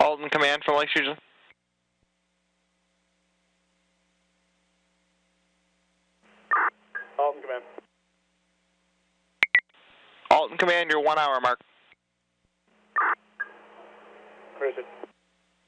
Alton Command from Lake Susan. Alton Command. Alton Command, your 1 hour mark. Appreciate it.